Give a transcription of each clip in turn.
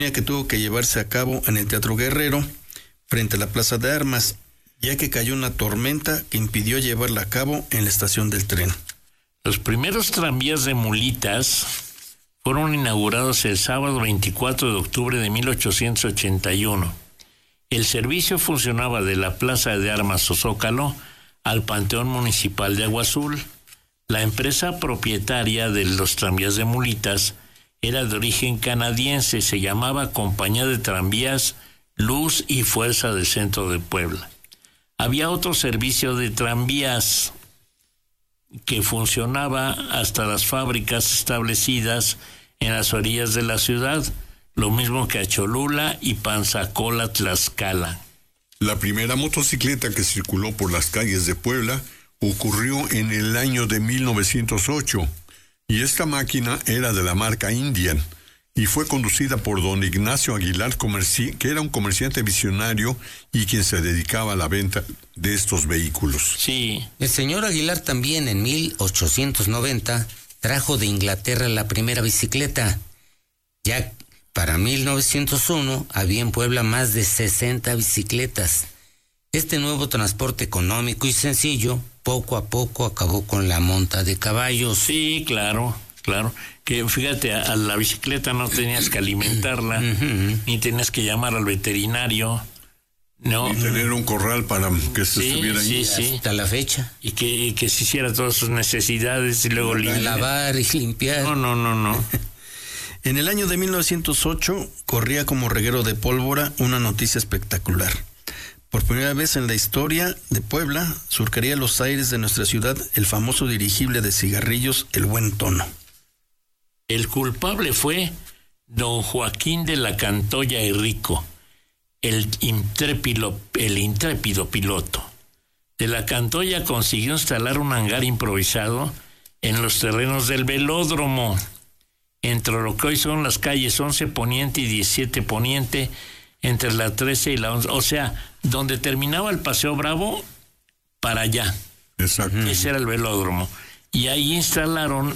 que tuvo que llevarse a cabo en el Teatro Guerrero, frente a la Plaza de Armas, ya que cayó una tormenta que impidió llevarla a cabo en la estación del tren. Los primeros tranvías de mulitas fueron inaugurados el sábado 24 de octubre de 1881. El servicio funcionaba de la Plaza de Armas o Zócalo al Panteón Municipal de Agua Azul. La empresa propietaria de los tranvías de mulitas era de origen canadiense, se llamaba Compañía de Tranvías Luz y Fuerza del Centro de Puebla. Había otro servicio de tranvías que funcionaba hasta las fábricas establecidas en las orillas de la ciudad, lo mismo que a Cholula y Panzacola, Tlaxcala. La primera motocicleta que circuló por las calles de Puebla ocurrió en el año de 1908, y esta máquina era de la marca Indian, y fue conducida por don Ignacio Aguilar, que era un comerciante visionario y quien se dedicaba a la venta de estos vehículos. Sí. El señor Aguilar también en 1890 trajo de Inglaterra la primera bicicleta. Ya para 1901 había en Puebla más de 60 bicicletas. Este nuevo transporte económico y sencillo poco a poco acabó con la monta de caballos. Sí, claro. Que fíjate, a la bicicleta no tenías que alimentarla, ni tenías que llamar al veterinario, no. Ni tener un corral para que se estuviera ahí. Sí. Hasta la fecha. Y que se hiciera todas sus necesidades y luego lavar y limpiar. No. En el año de 1908 corría como reguero de pólvora una noticia espectacular. Por primera vez en la historia de Puebla surcaría los aires de nuestra ciudad el famoso dirigible de cigarrillos El Buen Tono. El culpable fue don Joaquín de la Cantoya y Rico, el intrépido piloto. De la Cantoya consiguió instalar un hangar improvisado en los terrenos del velódromo, entre lo que hoy son las calles 11 Poniente y 17 Poniente, entre la 13 y la 11, o sea, donde terminaba el Paseo Bravo, para allá. Exacto. Ese era el velódromo. Y ahí instalaron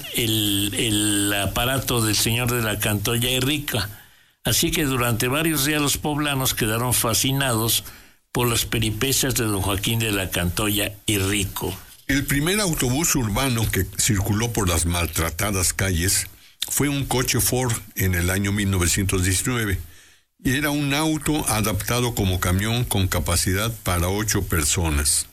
el aparato del señor de la Cantoya y Rica. Así que durante varios días los poblanos quedaron fascinados por las peripecias de don Joaquín de la Cantoya y Rico. El primer autobús urbano que circuló por las maltratadas calles fue un coche Ford en el año 1919. Y era un auto adaptado como camión con capacidad para 8 personas.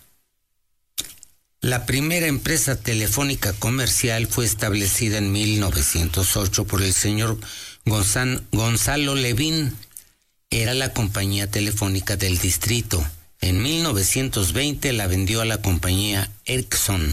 La primera empresa telefónica comercial fue establecida en 1908 por el señor Gonzalo Levín. Era la compañía telefónica del distrito. En 1920 la vendió a la compañía Ericsson.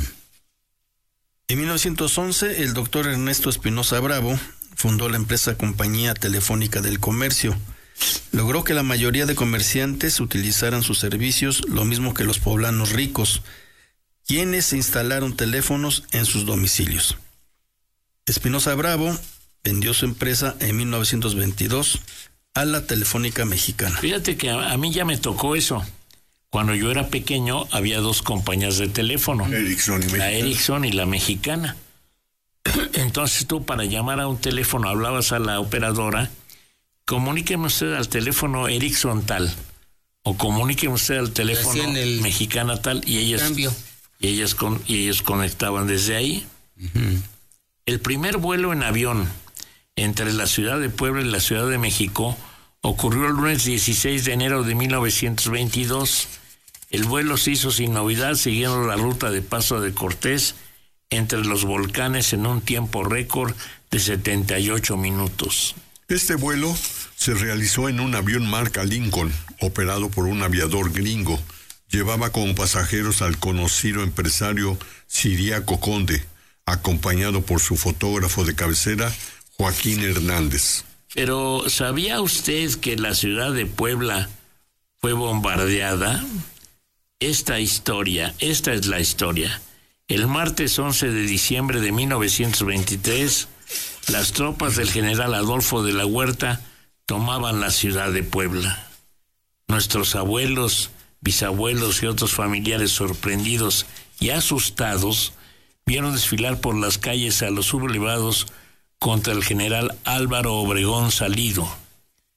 En 1911 el doctor Ernesto Espinosa Bravo fundó la empresa Compañía Telefónica del Comercio. Logró que la mayoría de comerciantes utilizaran sus servicios, lo mismo que los poblanos ricos, quienes instalaron teléfonos en sus domicilios. Espinosa Bravo vendió su empresa en 1922 a la Telefónica Mexicana. Fíjate que a mí ya me tocó eso. Cuando yo era pequeño había 2 compañías de teléfono, la Ericsson y la Mexicana. Entonces tú, para llamar a un teléfono, hablabas a la operadora: comuníqueme usted al teléfono Ericsson tal, o comuníqueme usted al teléfono Mexicana tal, y ellos conectaban desde ahí. Uh-huh. El primer vuelo en avión entre la ciudad de Puebla y la Ciudad de México ocurrió el lunes 16 de enero de 1922. El vuelo se hizo sin novedad, siguiendo la ruta de Paso de Cortés entre los volcanes en un tiempo récord de 78 minutos. Este vuelo se realizó en un avión marca Lincoln, operado por un aviador gringo. Llevaba como pasajeros al conocido empresario Ciriaco Conde, acompañado por su fotógrafo de cabecera, Joaquín Hernández. Pero, ¿sabía usted que la ciudad de Puebla fue bombardeada? Esta es la historia. El martes 11 de diciembre de 1923, las tropas del general Adolfo de la Huerta tomaban la ciudad de Puebla. Nuestros abuelos, bisabuelos y otros familiares sorprendidos y asustados vieron desfilar por las calles a los sublevados contra el general Álvaro Obregón Salido.